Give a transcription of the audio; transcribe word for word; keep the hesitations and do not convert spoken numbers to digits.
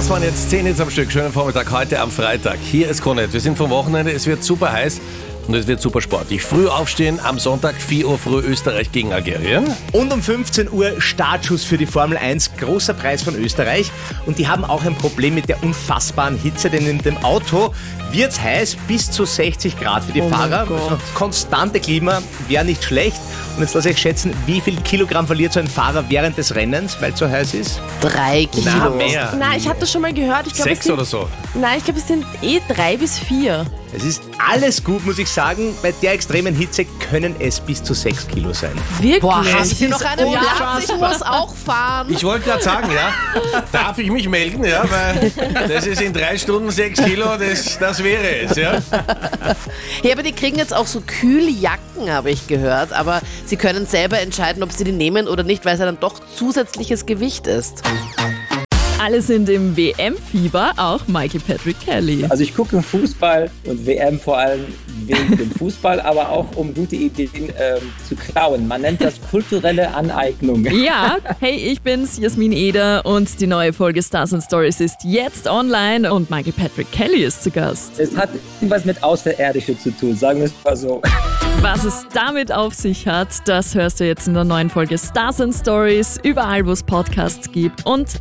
Das waren jetzt zehn Hits am Stück. Schönen Vormittag heute am Freitag. Hier ist Krone. Wir sind vom Wochenende. Es wird super heiß und es wird super sportlich. Früh aufstehen am Sonntag, vier Uhr früh Österreich gegen Algerien. Und um fünfzehn Uhr Startschuss für die Formel eins. Großer Preis von Österreich. Und die haben auch ein Problem mit der unfassbaren Hitze, denn in dem Auto wird es heiß, bis zu sechzig Grad für die Oh Fahrer. mein Gott. Also konstante Klima wäre nicht schlecht. Und jetzt lasse ich schätzen, wie viel Kilogramm verliert so ein Fahrer während des Rennens, weil es so heiß ist? Drei Kilo. Na, mehr. Nein, ich habe das schon mal gehört. Ich glaub, es Sechs sind, oder so. Nein, ich glaube, es sind eh drei bis vier. Es ist alles gut, muss ich sagen. Bei der extremen Hitze können es bis zu sechs Kilo sein. Wirklich? Boah, Es hast du ist noch einen Platz? Ich unfassbar. muss auch fahren. Ich wollte gerade sagen, ja, darf ich mich melden, ja, weil das ist in drei Stunden sechs Kilo, das, das wäre es, ja. Ja, aber die kriegen jetzt auch so Kühljacken, habe ich gehört. Aber sie können selber entscheiden, ob sie die nehmen oder nicht, weil es ja dann doch zusätzliches Gewicht ist. Alle sind im W M-Fieber, auch Mikey Patrick Kelly. Also ich gucke Fußball und W M vor allem wegen dem Fußball, aber auch um gute Ideen ähm, zu klauen. Man nennt das kulturelle Aneignung. Ja, hey, ich bin's, Jasmin Eder und die neue Folge Stars and Stories ist jetzt online und Mikey Patrick Kelly ist zu Gast. Es hat irgendwas mit Außerirdische zu tun, sagen wir es mal so. Was es damit auf sich hat, das hörst du jetzt in der neuen Folge Stars and Stories, überall wo es Podcasts gibt und